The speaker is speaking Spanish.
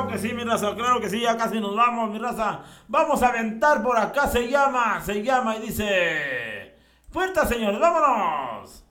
que sí, mi raza, claro que sí, ya casi nos vamos, mi raza. Vamos a aventar por acá, se llama y dice... Puerta, señores, vámonos.